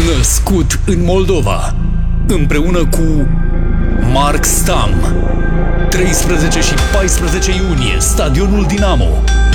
Născut în Moldova, împreună cu Mark Stam. 13 și 14 iunie, Stadionul Dinamo.